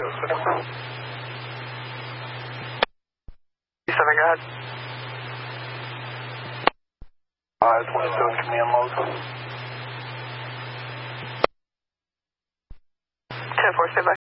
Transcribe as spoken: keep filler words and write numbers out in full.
seven, go ahead. five twenty-seven, give me a motor. ten four, stay by.